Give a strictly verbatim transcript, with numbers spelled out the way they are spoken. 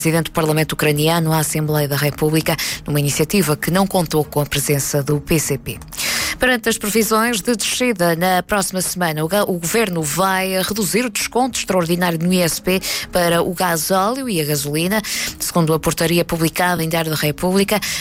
Presidente do Parlamento ucraniano à Assembleia da República, numa iniciativa que não contou com a presença do P C P. Perante as previsões de descida na próxima semana, o Governo vai reduzir o desconto extraordinário no I S P para o gasóleo e a gasolina. Segundo a portaria publicada em Diário da República,